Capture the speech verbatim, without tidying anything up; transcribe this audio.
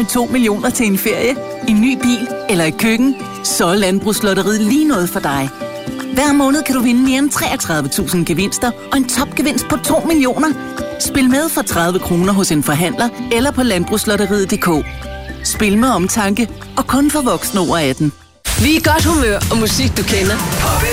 med to millioner til en ferie, en ny bil eller et køkken, så er Landbrugslotteriet lige noget for dig. Hver måned kan du vinde mere end treogtredive tusind gevinster og en topgevinst på to millioner. Spil med for tredive kroner hos en forhandler eller på landbrugslotteriet punktum d k. Spil med omtanke og kun for voksne over atten. Vi er i godt humør og musik, du kender.